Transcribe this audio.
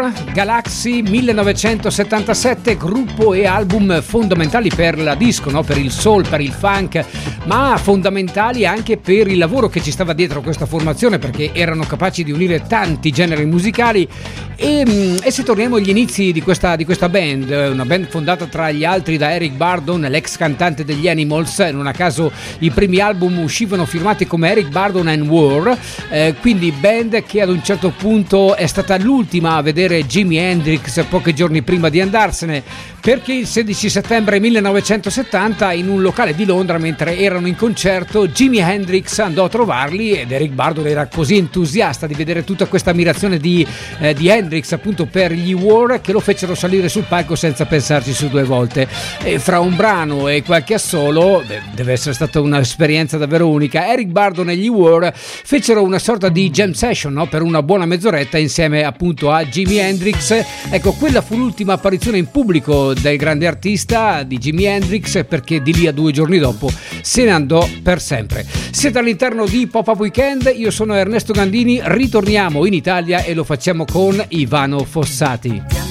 War, Galaxy 1977, gruppo e album fondamentali per la disco, no? Per il soul, per il funk, ma fondamentali anche per il lavoro che ci stava dietro questa formazione, perché erano capaci di unire tanti generi musicali. E se torniamo agli inizi di questa band, una band fondata tra gli altri da Eric Burdon, l'ex cantante degli Animals, non a caso i primi album uscivano firmati come Eric Burdon and War, quindi band che ad un certo punto è stata l'ultima a vedere Jimi Hendrix pochi giorni prima di andarsene, perché il 16 settembre 1970 in un locale di Londra, mentre erano in concerto, Jimi Hendrix andò a trovarli ed Eric Burdon era così entusiasta di vedere tutta questa ammirazione di Hendrix appunto per gli War, che lo fecero salire sul palco senza pensarci su due volte, e fra un brano e qualche assolo, deve essere stata un'esperienza davvero unica, Eric Burdon e gli War fecero una sorta di jam session, no? Per una buona mezz'oretta insieme appunto a Jimi Hendrix. Ecco, quella fu l'ultima apparizione in pubblico del grande artista, di Jimi Hendrix, perché di lì a 2 giorni dopo se ne andò per sempre. Siete all'interno di Pop-Up Weekend, io sono Ernesto Gandini, ritorniamo in Italia e lo facciamo con Ivano Fossati.